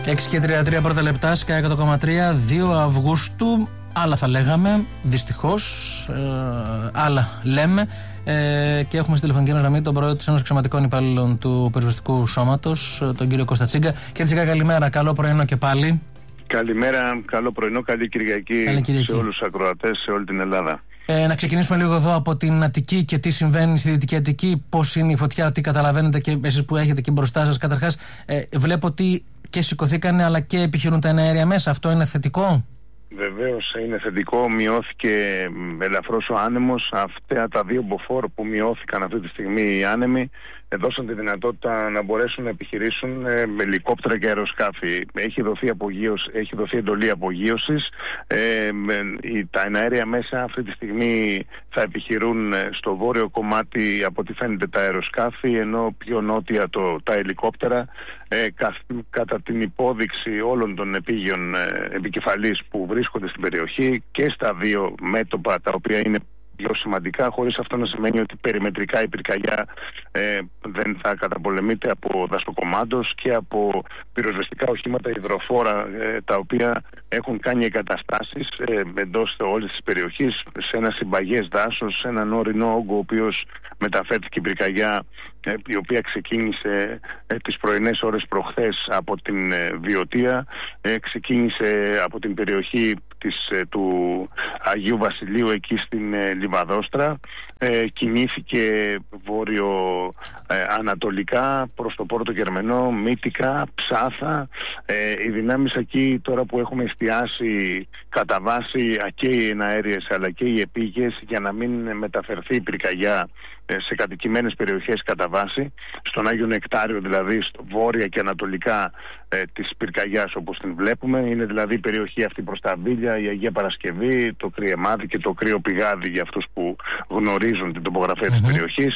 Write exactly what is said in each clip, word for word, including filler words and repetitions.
έξι και τριάντα τρία πρώτα λεπτά, Sky εκατό κόμμα τρία, δύο Αυγούστου. Άλλα θα λέγαμε, δυστυχώς, ε, άλλα λέμε. Ε, και έχουμε στη τηλεφωνική γραμμή τον πρόεδρο της Ένωσης Αξιωματικών Υπαλλήλων του Πυροσβεστικού Σώματος, τον κύριο Κώστα Τσίγκα. Κύριε Τσίγκα, καλημέρα, καλό πρωινό και πάλι. Καλημέρα, καλό πρωινό, καλή Κυριακή, καλή Κυριακή σε όλους τους ακροατές, σε όλη την Ελλάδα. Ε, να ξεκινήσουμε λίγο εδώ από την Αττική και τι συμβαίνει στη Δυτική Αττική, πώς είναι η φωτιά, τι καταλαβαίνετε και εσείς που έχετε εκεί μπροστά σας. Καταρχάς, ε, βλέπω ότι και σηκωθήκανε αλλά και επιχειρούν τα εναέρια μέσα. Αυτό είναι θετικό? Βεβαίως είναι θετικό, μειώθηκε ελαφρώς ο άνεμος. Αυτά τα δύο μποφόρ που μειώθηκαν αυτή τη στιγμή οι άνεμοι δώσαν τη δυνατότητα να μπορέσουν να επιχειρήσουν με ελικόπτερα και αεροσκάφη. Έχει δοθεί, απογείωση, έχει δοθεί εντολή απογείωσης. Ε, τα εναέρια μέσα αυτή τη στιγμή θα επιχειρούν στο βόρειο κομμάτι, από ό,τι φαίνεται, τα αεροσκάφη, ενώ πιο νότια το, τα ελικόπτερα. Ε, κα, κατά την υπόδειξη όλων των επίγειων ε, επικεφαλής που βρίσκονται στην περιοχή και στα δύο μέτωπα τα οποία είναι πιο σημαντικά, χωρίς αυτό να σημαίνει ότι περιμετρικά η πυρκαγιά ε, δεν θα καταπολεμείται από δασοκομάντος και από πυροσβεστικά οχήματα υδροφόρα ε, τα οποία έχουν κάνει εγκαταστάσεις ε, εντός όλης της περιοχής σε ένα συμπαγές δάσος, σε έναν ορεινό όγκο ο οποίος μεταφέρθηκε η πυρκαγιά, ε, η οποία ξεκίνησε ε, τις πρωινές ώρες προχθές από την ε, Βιωτία, ε, ξεκίνησε από την περιοχή της, ε, του Αγίου Βασιλείου εκεί στην ε, Λιβαδόστρα, ε, κινήθηκε βόρειο-ανατολικά προς το Πόρτο Γερμενό, Μύτικα, Ψάθα. Ε, οι δυνάμεις εκεί τώρα που έχουμε εστιάσει κατά βάση και οι εναέριες αλλά και οι επίγειες για να μην μεταφερθεί η πυρκαγιά σε κατοικημένες περιοχές κατά βάση, στον Άγιο Νεκτάριο δηλαδή, στο βόρεια και ανατολικά ε, της πυρκαγιάς όπως την βλέπουμε. Είναι δηλαδή η περιοχή αυτή προς τα Βίλια, η Αγία Παρασκευή, το Κρυεμάδι και το Κρύο Πηγάδι για αυτούς που γνωρίζουν την τοπογραφία mm-hmm. της περιοχής.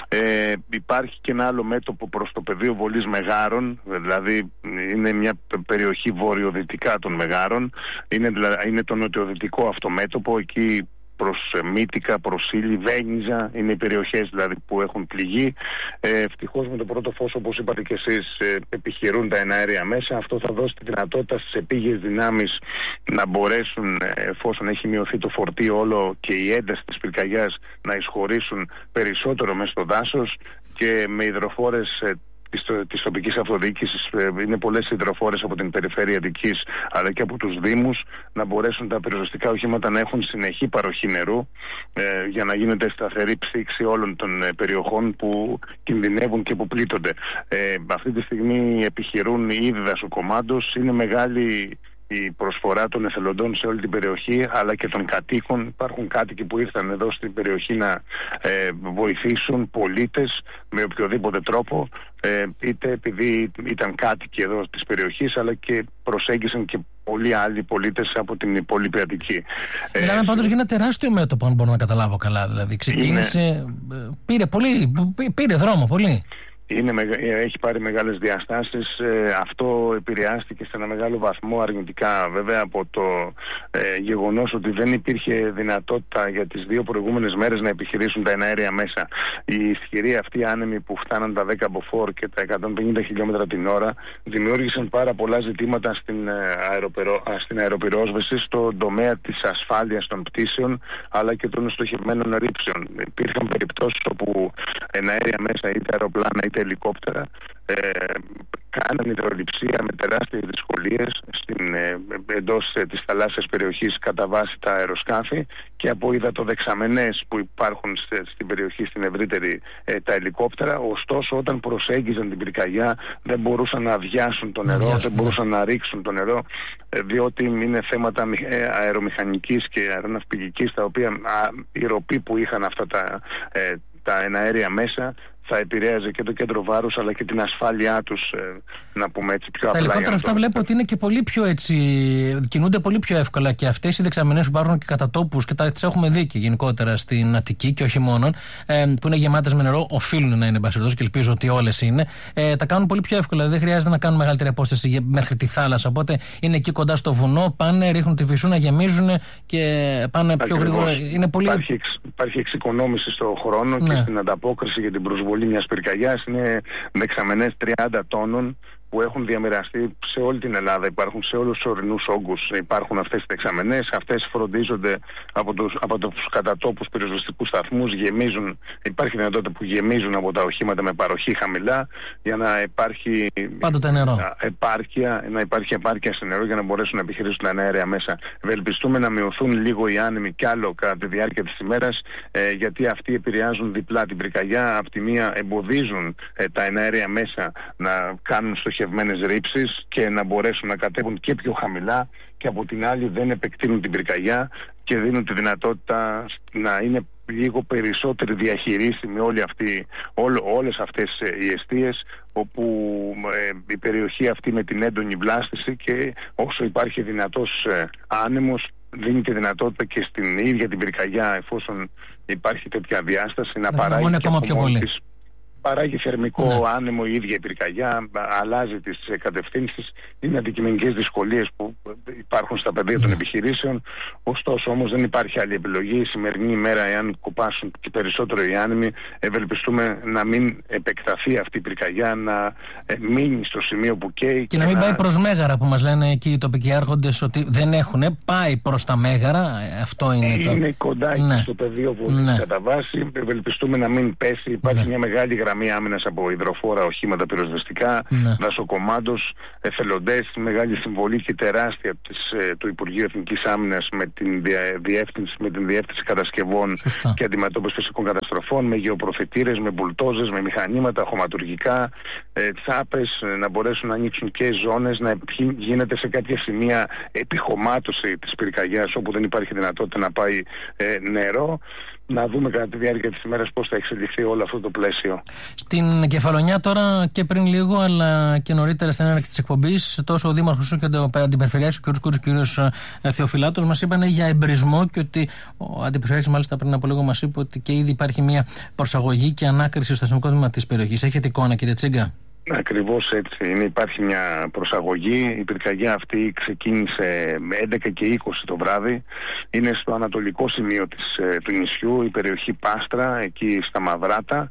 Ε, υπάρχει και ένα άλλο μέτωπο προς το πεδίο Βολής Μεγάρων, δηλαδή είναι μια περιοχή βορειοδυτικά των Μεγάρων, είναι, δηλαδή, είναι το νοτιοδυτικό αυτό μέτωπο, εκεί προς Μύτικα, προς Ήλι, Βένιζα, είναι οι περιοχές δηλαδή που έχουν πληγεί. Ε, ευτυχώς με το πρώτο φως, όπως είπατε και εσείς, ε, επιχειρούν τα εναέρια μέσα. Αυτό θα δώσει τη δυνατότητα στις επίγειες δυνάμεις να μπορέσουν, ε, εφόσον έχει μειωθεί το φορτίο όλο και η ένταση της πυρκαγιάς, να εισχωρήσουν περισσότερο μέσα στο δάσος και με υδροφόρες ε, Της, της τοπικής αυτοδιοίκησης. Είναι πολλές υδροφόρες από την περιφέρεια Αττικής αλλά και από τους Δήμους, να μπορέσουν τα πυροσβεστικά οχήματα να έχουν συνεχή παροχή νερού ε, για να γίνεται σταθερή ψήξη όλων των ε, περιοχών που κινδυνεύουν και που πλήττονται. Ε, αυτή τη στιγμή επιχειρούν ήδη δασοκομάντος. Είναι μεγάλη η προσφορά των εθελοντών σε όλη την περιοχή αλλά και των κατοίκων. Υπάρχουν κάτοικοι που ήρθαν εδώ στην περιοχή να ε, βοηθήσουν πολίτες με οποιοδήποτε τρόπο, ε, είτε επειδή ήταν κάτοικοι εδώ της περιοχής αλλά και προσέγγισαν και πολλοί άλλοι πολίτες από την υπόλοιπη Αττική. Μιλάμε ε, πάντως για ένα τεράστιο μέτωπο, αν μπορώ να καταλάβω καλά. Δηλαδή ξεκίνησε, είναι... πήρε, πολύ, πήρε δρόμο πολύ. Είναι, έχει πάρει μεγάλες διαστάσεις. Ε, αυτό επηρεάστηκε σε ένα μεγάλο βαθμό αρνητικά βέβαια από το ε, γεγονός ότι δεν υπήρχε δυνατότητα για τις δύο προηγούμενες μέρες να επιχειρήσουν τα εναέρια μέσα. Οι ισχυροί αυτοί άνεμοι που φτάναν τα δέκα μποφόρ και τα εκατόν πενήντα χιλιόμετρα την ώρα δημιούργησαν πάρα πολλά ζητήματα στην, αεροπερο, στην αεροπυρόσβεση, στον τομέα της ασφάλειας των πτήσεων αλλά και των στοχευμένων ρήψεων. Υπήρχαν περιπτώσεις όπου εναέρια μέσα, είτε αεροπλάνα είτε ελικόπτερα, ε, κάναν υδρολειψία με τεράστιες δυσκολίες στην, ε, εντός ε, της θαλάσσιας περιοχής κατά βάση τα αεροσκάφη και από υδατοδεξαμενές που υπάρχουν σε, στην περιοχή στην ευρύτερη ε, τα ελικόπτερα. Ωστόσο όταν προσέγγιζαν την πυρκαγιά δεν μπορούσαν να αδειάσουν το νερό, δεν μπορούσαν να ρίξουν το νερό, ε, διότι είναι θέματα ε, αερομηχανικής και αεροναυπηγικής, τα οποία α, η ροπή που είχαν αυτά τα, ε, τα εναέρια μέσα θα επηρέαζε και το κέντρο βάρους αλλά και την ασφάλειά τους, ε, να πούμε έτσι πιο απλά. Τα ελικόπτερα αυτά βλέπω ότι είναι και πολύ πιο έτσι, κινούνται πολύ πιο εύκολα και αυτές οι δεξαμενές που υπάρχουν και κατά τόπους και τα τις έχουμε δει και γενικότερα στην Αττική και όχι μόνο, ε, που είναι γεμάτες με νερό, οφείλουν να είναι μπασιρδός και ελπίζω ότι όλες είναι, ε, τα κάνουν πολύ πιο εύκολα. Δεν χρειάζεται να κάνουν μεγαλύτερη απόσταση μέχρι τη θάλασσα. Οπότε είναι εκεί κοντά στο βουνό, πάνε, ρίχνουν τη φυσούνα, γεμίζουν και πάνε πιο γρήγορα. Είναι πολύ... Υπάρχει, εξ, υπάρχει εξοικονόμηση στον χρόνο, ναι, και στην ανταπόκριση για την προσβολή μιας πυρκαγιάς. Είναι δεξαμενές τριάντα τόνων που έχουν διαμοιραστεί σε όλη την Ελλάδα, υπάρχουν σε όλους τους ορεινούς όγκους, υπάρχουν αυτές τις δεξαμενές, αυτές φροντίζονται από τους, από τους κατατόπους πυροσβεστικούς σταθμούς, γεμίζουν, υπάρχει δυνατότητα που γεμίζουν από τα οχήματα με παροχή χαμηλά για να υπάρχει πάντοτε νερό. Επάρκεια, να υπάρχει επάρκεια σε νερό για να μπορέσουν να επιχειρήσουν τα εναέρια μέσα. Ευελπιστούμε να μειωθούν λίγο οι άνεμοι κι άλλο κατά τη διάρκεια της ημέρας, ε, γιατί αυτοί επηρεάζουν διπλά την πυρκαγιά. Από τη μία εμποδίζουν ε, τα εναέρια μέσα να κάνουν στοχευμένες ρήψεις και να μπορέσουν να κατέβουν και πιο χαμηλά, και από την άλλη δεν επεκτείνουν την πυρκαγιά και δίνουν τη δυνατότητα να είναι λίγο περισσότερη διαχειρίσιμη όλη αυτή, όλ, όλες αυτές οι εστίες, όπου ε, η περιοχή αυτή με την έντονη βλάστηση, και όσο υπάρχει δυνατός ε, άνεμος, δίνει τη δυνατότητα και στην ίδια την πυρκαγιά, εφόσον υπάρχει τέτοια διάσταση, να παράγει και από μόνη της, παράγει θερμικό ναι. άνεμο η ίδια η πυρκαγιά, αλλάζει τις κατευθύνσεις. Είναι αντικειμενικές δυσκολίες που υπάρχουν στα πεδία ναι. των επιχειρήσεων. Ωστόσο όμως δεν υπάρχει άλλη επιλογή. Η σημερινή ημέρα, εάν κοπάσουν και περισσότερο οι άνεμοι, ευελπιστούμε να μην επεκταθεί αυτή η πυρκαγιά, να μείνει στο σημείο που καίει. Και, και να μην να... πάει προς Μέγαρα, που μας λένε εκεί οι τοπικοί άρχοντες ότι δεν έχουν. Πάει προς τα Μέγαρα. Αυτό είναι, είναι το... κοντά ναι. στο πεδίο που ναι. κατά βάση. Ευελπιστούμε να μην πέσει. Υπάρχει ναι. μια μεγάλη γραμμή άμυνας από υδροφόρα οχήματα πυροσβεστικά, ναι. δασοκομάντος, εθελοντές, μεγάλη συμβολή και τεράστια της, του Υπουργείου Εθνικής Άμυνας με την διεύθυνση, με την διεύθυνση κατασκευών Σωστά. και αντιμετώπισης φυσικών καταστροφών, με γεωπροφητήρες, με μπουλτόζες, με μηχανήματα, χωματουργικά, ε, τσάπες, να μπορέσουν να ανοίξουν και ζώνες, να γίνεται σε κάποια σημεία επιχωμάτωση της πυρκαγιάς όπου δεν υπάρχει δυνατότητα να πάει ε, νερό. Να δούμε κατά τη διάρκεια της ημέρας πώς θα εξελιχθεί όλο αυτό το πλαίσιο. Στην Κεφαλονιά τώρα και πριν λίγο, αλλά και νωρίτερα στην έναρξη της εκπομπής, τόσο ο Δήμαρχος και ο Αντιπεριφερειάρχης, ο κ. Κ. Θεοφυλάτος, μας είπαν για εμπρισμό, και ότι ο Αντιπεριφερειάρχης μάλιστα πριν από λίγο μας είπε ότι και ήδη υπάρχει μια προσαγωγή και ανάκριση στο αστυνομικό τμήμα της περιοχής. Έχετε εικόνα, κύριε Τσίγκα? Ακριβώς έτσι είναι. Υπάρχει μια προσαγωγή. Η πυρκαγιά αυτή ξεκίνησε με έντεκα και είκοσι το βράδυ. Είναι στο ανατολικό σημείο της, του νησιού, η περιοχή Πάστρα, εκεί στα Μαυράτα,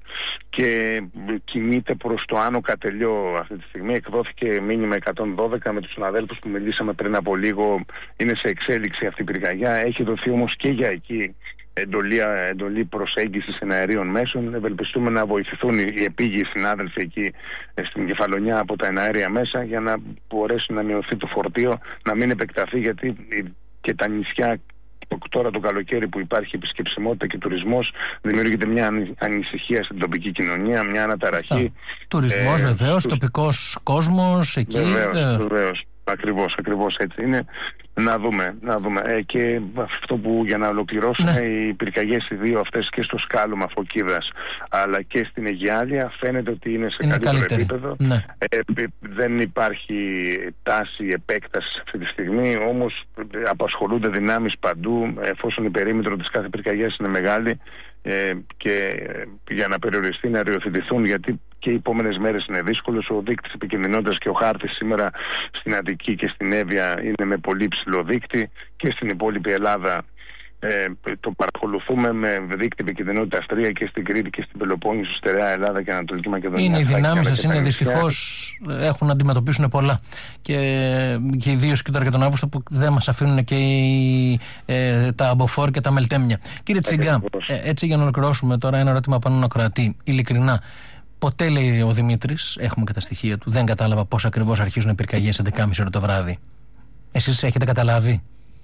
και κινείται προς το Άνω Κατελιό αυτή τη στιγμή. Εκδόθηκε μήνυμα εκατόν δώδεκα με τους συναδέλφους που μιλήσαμε πριν από λίγο. Είναι σε εξέλιξη αυτή η πυρκαγιά. Έχει δοθεί όμως και για εκεί εντολή, εντολή προσέγγισης εναερίων μέσων. Ευελπιστούμε να βοηθηθούν οι επίγειοι συνάδελφοι εκεί στην Κεφαλονιά από τα εναέρια μέσα, για να μπορέσει να μειωθεί το φορτίο, να μην επεκταθεί, γιατί και τα νησιά τώρα το καλοκαίρι που υπάρχει επισκεψιμότητα και τουρισμός, δημιουργείται μια ανησυχία στην τοπική κοινωνία, μια αναταραχή. Τουρισμός ε, βεβαίως, στους... τοπικός κόσμος εκεί. Βεβαίως, ε... βεβαίως. Ακριβώς, ακριβώς έτσι είναι. Να δούμε, να δούμε. Ε, και αυτό που, για να ολοκληρώσουμε, ναι. οι πυρκαγιές οι δύο αυτές και στο σκάλωμα Φωκίδας αλλά και στην Αιγιάλια φαίνεται ότι είναι σε είναι καλύτερο καλύτερη. επίπεδο. Ναι. Ε, δεν υπάρχει τάση επέκταση αυτή τη στιγμή, όμως απασχολούνται δυνάμεις παντού, εφόσον η περίμετρο της κάθε πυρκαγιάς είναι μεγάλη, ε, και για να περιοριστεί, να ριοθετηθούν, γιατί και οι επόμενες μέρες είναι δύσκολες. Ο δείκτης επικινδυνότητας και ο χάρτης σήμερα στην Αττική και στην Εύβοια είναι με πολύ ψηλό δείκτη, και στην υπόλοιπη Ελλάδα ε, το παρακολουθούμε με δείκτη επικινδυνότητας τρία, και στην Κρήτη και στην Πελοπόννησο, Στερεά Ελλάδα και Ανατολική Μακεδονία. Είναι οι δυνάμεις σας, είναι δυστυχώς έχουν να αντιμετωπίσουν πολλά. Και, και ιδίως και τώρα και τον Αύγουστο, που δεν μας αφήνουν και οι, ε, τα αμποφόρ και τα μελτέμια. Κύριε Τσιγκά, ε, έτσι για να ολοκληρώσουμε τώρα, ένα ερώτημα πάνω ακροατή. Ειλικρινά, ποτέ, λέει ο Δημήτρης, έχουμε και τα στοιχεία του, δεν κατάλαβα πώς ακριβώς αρχίζουν οι πυρκαγιές έντεκα και μισή ώρα το βράδυ. Εσείς έχετε καταλάβει?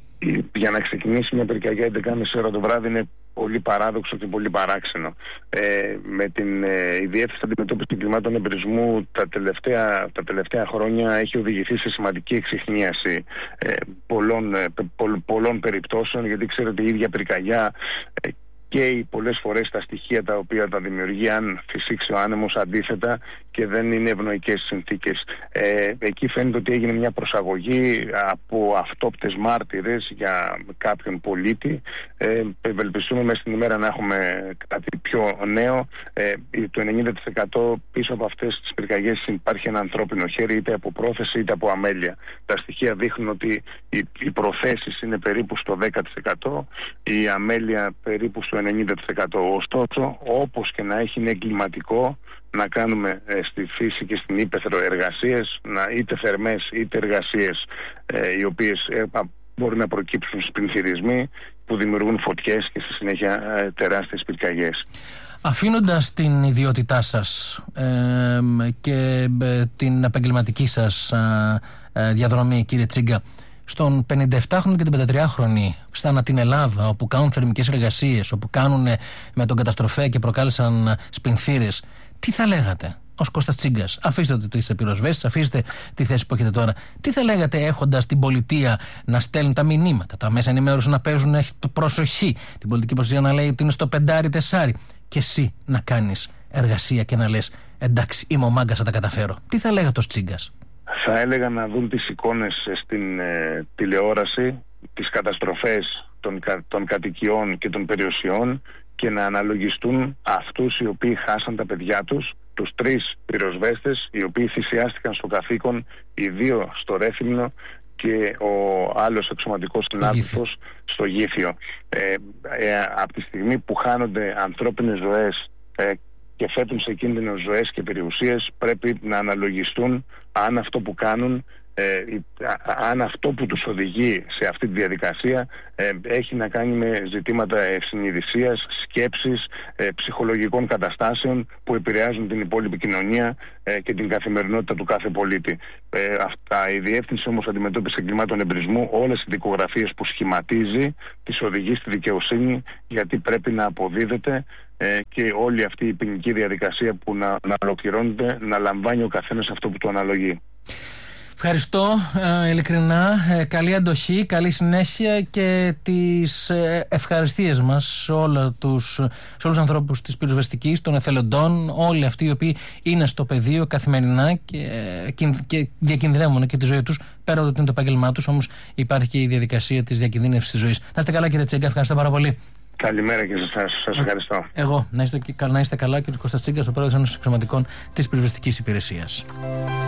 Για να ξεκινήσει μια πυρκαγιά έντεκα και μισή ώρα το βράδυ είναι πολύ παράδοξο και πολύ παράξενο. Ε, με την ε, η Διεύθυνση Αντιμετώπισης των Κλιμάτων Εμπρισμού τα τελευταία, τα τελευταία χρόνια έχει οδηγηθεί σε σημαντική εξιχνίαση ε, πολλών, ε, πο, πολλών περιπτώσεων, γιατί ξέρετε η ίδια πυρκαγιά ε, και πολλές φορές τα στοιχεία τα οποία τα δημιουργεί, αν φυσήξει ο άνεμος, αντίθετα, και δεν είναι ευνοϊκές συνθήκες. Ε, εκεί φαίνεται ότι έγινε μια προσαγωγή από αυτόπτες μάρτυρες για κάποιον πολίτη. Ε, ευελπιστούμε μέσα στην ημέρα να έχουμε κάτι πιο νέο. Ε, το ενενήντα τοις εκατό πίσω από αυτές τις πυρκαγιές υπάρχει ένα ανθρώπινο χέρι, είτε από πρόθεση είτε από αμέλεια. Τα στοιχεία δείχνουν ότι οι, οι προθέσεις είναι περίπου στο δέκα τοις εκατό, η αμέλεια περίπου στο ενενήντα τοις εκατό. Ωστόσο, όπως και να έχει, είναι εγκληματικό να κάνουμε ε, στη φύση και στην ύπαιθρο εργασίες, να, είτε θερμές είτε εργασίες ε, οι οποίες ε, μπορεί να προκύψουν σπινθυρισμοί που δημιουργούν φωτιές και στη συνέχεια ε, τεράστιες πυρκαγιές. Αφήνοντας την ιδιότητά σας ε, και ε, την επαγγελματική σας ε, ε, διαδρομή, κύριε Τσίγκα, στον πενηνταεπτάχρονο και την πεντατριάχρονη στα την Ελλάδα, όπου κάνουν θερμικές εργασίες, όπου κάνουν με τον καταστροφέα και προκάλεσαν σπινθύρες, τι θα λέγατε ως Κώστας Τσίγκας? Αφήστε ότι είστε πυροσβέστης, αφήστε τη θέση που έχετε τώρα. Τι θα λέγατε έχοντας την πολιτεία να στέλνουν τα μηνύματα, τα μέσα ενημέρωση να παίζουν προσοχή, την πολιτική προστασία να λέει ότι είναι στο πεντάρι τεσάρι, και εσύ να κάνεις εργασία και να λες εντάξει, είμαι ο μάγκας, θα τα καταφέρω? Τι θα λέγατε ως Τσίγκας? Θα έλεγα να δουν τις εικόνες στην ε, τηλεόραση, τις καταστροφές των, των κατοικιών και των περιουσιών, και να αναλογιστούν αυτούς οι οποίοι χάσαν τα παιδιά τους, τους τρεις πυροσβέστες οι οποίοι θυσιάστηκαν στο καθήκον, οι δύο στο Ρέθυμνο και ο άλλος αξιωματικός συνάδελφος στο Γήθιο. Ε, ε, από τη στιγμή που χάνονται ανθρώπινες ζωές ε, και θέτουν σε κίνδυνο ζωές και περιουσίες, πρέπει να αναλογιστούν αν αυτό που κάνουν, ε, αν αυτό που τους οδηγεί σε αυτή τη διαδικασία ε, έχει να κάνει με ζητήματα ευσυνειδησίας, σκέψης, ε, ψυχολογικών καταστάσεων που επηρεάζουν την υπόλοιπη κοινωνία ε, και την καθημερινότητα του κάθε πολίτη. Ε, αυτά, η Διεύθυνση όμως Αντιμετώπισης Εγκλημάτων Εμπρισμού, όλες οι δικογραφίες που σχηματίζει, τις οδηγεί στη δικαιοσύνη, γιατί πρέπει να αποδίδεται ε, και όλη αυτή η ποινική διαδικασία που να, να ολοκληρώνεται, να λαμβάνει ο καθένας αυτό που του αναλογεί. Ευχαριστώ ε, ειλικρινά, ε, καλή αντοχή, καλή συνέχεια και τις ε, ευχαριστίες μας σε, όλα τους, σε όλους τους ανθρώπους της πυροσβεστικής, των εθελοντών, όλοι αυτοί οι οποίοι είναι στο πεδίο καθημερινά και, ε, και διακινδυνεύουν και τη ζωή τους, πέρα από ότι είναι το επάγγελμά τους, όμως υπάρχει και η διαδικασία της διακινδύνευσης της ζωής. Να είστε καλά, κύριε Τσίγκα, ευχαριστώ πάρα πολύ. Καλημέρα και σας, σας ευχαριστώ. Εγώ, να είστε, να είστε καλά, κύριε Κώστας Τσίγκας, ο πρόεδρος Ένωσης Αξιωματικών της Πυροσβεστικής Υπηρεσίας.